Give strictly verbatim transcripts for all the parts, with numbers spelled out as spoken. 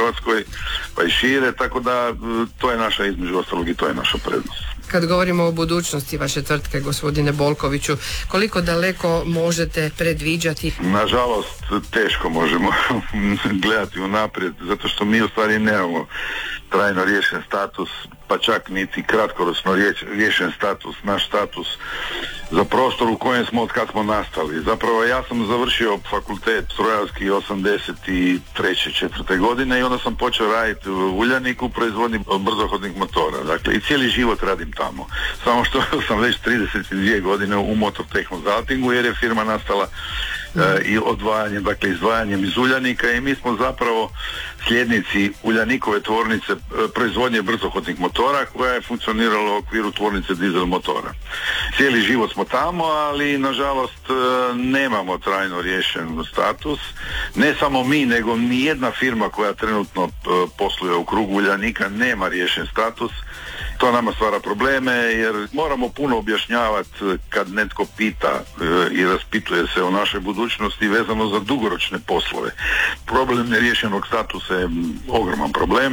Hrvatskoj, pa i šire, tako da to je naša, između ostalog, i to je naša prednost. Kad govorimo o budućnosti vaše tvrtke, gospodine Bolkoviću, koliko daleko možete predviđati? Nažalost, teško možemo gledati unaprijed, zato što mi u stvari nemamo trajno riješen status, pa čak niti kratkoročno riješen status, naš status za prostor u kojem smo od kad smo nastali. Zapravo ja sam završio fakultet strojarski osamdeset treće četvrte godine i onda sam počeo raditi u Uljaniku u proizvodnji brzohodnih motora. Dakle, i cijeli život radim tamo. Samo što sam već trideset dvije godine u Motor Consultingu, jer je firma nastala uh, i odvajanjem, dakle izdvajanjem iz Uljanika, i mi smo zapravo sljednici Uljanikove tvornice proizvodnje brzohodnih motora koja je funkcionirala u okviru tvornice dizel motora. Cijeli život smo tamo, ali nažalost nemamo trajno riješen status. Ne samo mi, nego ni jedna firma koja trenutno posluje u krugu Uljanika nema riješen status. To nama stvara probleme, jer moramo puno objašnjavati kad netko pita i raspituje se o našoj budućnosti vezano za dugoročne poslove. Problem neriješenog statusa je ogroman problem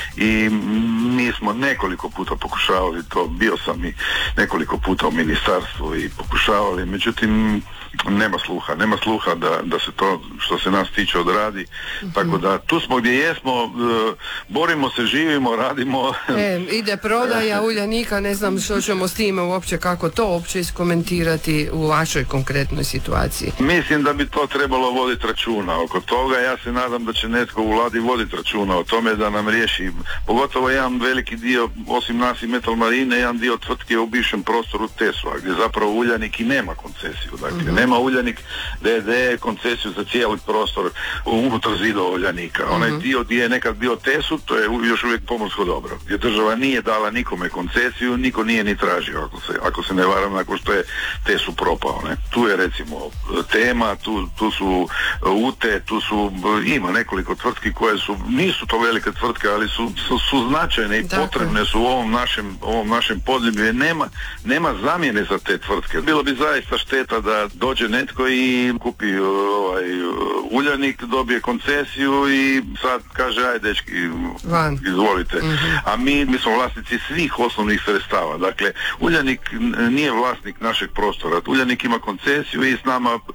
i mi smo nekoliko puta pokušavali to, bio sam i nekoliko puta u ministarstvu i pokušavali, međutim nema sluha, nema sluha da, da se to što se nas tiče odradi, mm-hmm. Tako da tu smo gdje jesmo, borimo se, živimo, radimo. E, ide prodaja Uljanika, ne znam što ćemo s time uopće, kako to uopće iskomentirati u vašoj konkretnoj situaciji. Mislim da bi to trebalo voditi računa oko toga. Ja se nadam da će netko u vladi voditi računa o tome da nam riješi, pogotovo jedan veliki dio, osim nas i Metal Marine, jedan dio tvrtke u bivšem prostoru Tesla, gdje zapravo Uljanik i nema koncesiju. Dakle, mm-hmm. nema Uljanik D D koncesiju za cijeli prostor unutar zidova Uljanika. Onaj mm-hmm. dio gdje je nekad bio Tesu, to je još uvijek pomorsko dobro, gdje država nije dala nikome koncesiju, niko nije ni tražio, ako se, ako se ne varam, nakon što je Tesu propao. Ne? Tu je recimo Tema, tu, tu su Ute, tu su, ima nekoliko tvrtki koje su, nisu to velike tvrtke, ali su, su, su značajne i dakle. potrebne su u ovom našem, ovom našem podljeblju. Nema, nema zamjene za te tvrtke. Bilo bi zaista šteta da dođe netko i kupi ovaj, Uljanik, dobije koncesiju i sad kaže, aj dečki, Van. izvolite. Mm-hmm. A mi, mi smo vlasnici svih osnovnih sredstava. Dakle, Uljanik nije vlasnik našeg prostora. Uljanik ima koncesiju i s nama e,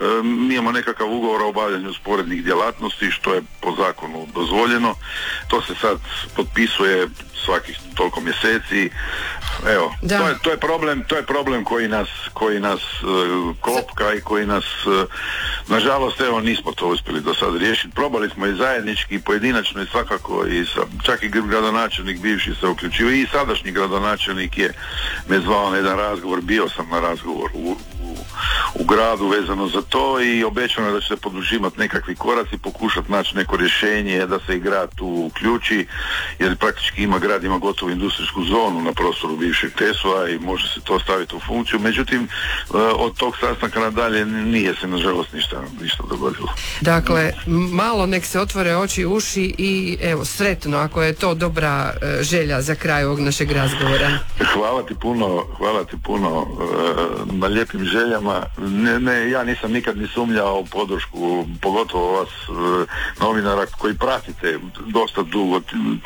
mi imamo nekakav ugovor o obavljanju sporednih djelatnosti, što je po zakonu dozvoljeno. To se sad potpisuje svakih toliko mjeseci. Evo, to je, to je problem, to je problem koji nas, koji nas uh, klopka i koji nas uh, nažalost, evo, nismo to uspjeli do sad riješiti. Probali smo i zajednički, i pojedinačno, i svakako i sa, čak i gradonačelnik bivši se uključio, i sadašnji gradonačelnik je me zvao na jedan razgovor, bio sam na razgovor u, u, u gradu vezano za to i obećano da će se poduzimati nekakvi koraci, pokušati naći neko rješenje da se i grad tu uključi, jer praktički ima grad ima gotovu industrijsku zonu na prostoru bivšeg Tesla i može se to staviti u funkciju. Međutim, od tog sastanka nadalje nije se nažalost ništa, ništa dogodilo. Dakle, malo nek se otvore oči i uši i evo, sretno, ako je to dobra želja za kraj ovog našeg razgovora. Hvala ti puno, hvala ti puno uh, na lijepim željama. Ne, ne, ja nisam nikad ni sumnjao u podršku, pogotovo vas uh, novinara koji pratite dosta dugo,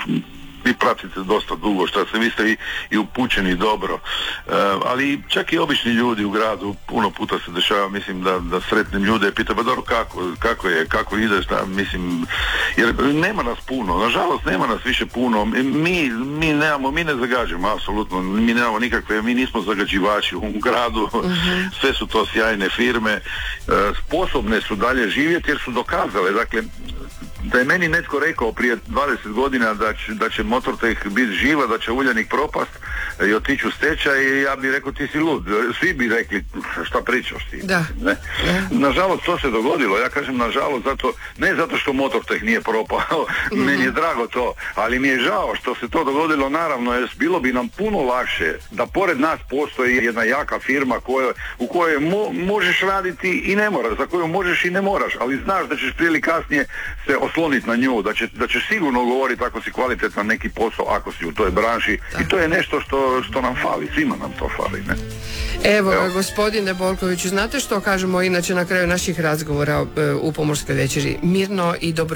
vi pratite dosta dugo šta se, vi ste i, i upućeni dobro, uh, ali čak i obični ljudi u gradu puno puta se dešava, mislim da, da sretnim ljude pita, pa dobro, kako, kako je, kako ide, šta, mislim, jer nema nas puno, nažalost nema nas više puno, mi, mi nemamo, mi ne zagađujemo, apsolutno, mi nemamo nikakve, mi nismo zagađivači u gradu, uh-huh. Sve su to sjajne firme, uh, sposobne su dalje živjeti jer su dokazale, dakle, da je meni netko rekao prije dvadeset godina da će, da će Motortech biti živa, da će Uljanik propast i otići u stečaj, i ja bih rekao ti si lud. Svi bi rekli šta pričaš ti. Da. Ne? Nažalost to se dogodilo, ja kažem nažalost zato, ne zato što Motortech nije propao, mm-hmm. meni je drago to, ali mi je žao što se to dogodilo, naravno, jer bilo bi nam puno lakše da pored nas postoji jedna jaka firma koja, u kojoj mo, možeš raditi i ne moraš, za koju možeš i ne moraš, ali znaš da ćeš prije ili kasnije se osloniti na nju, da, će, da ćeš sigurno govoriti ako si kvalitetan neki posao, ako si u toj branši. Tako. I to je nešto što, što nam fali, svima nam to fali. Ne? Evo, Evo. Gospodine Bolkoviću, znate što kažemo inače na kraju naših razgovora u Pomorskoj večeri? Mirno i dobro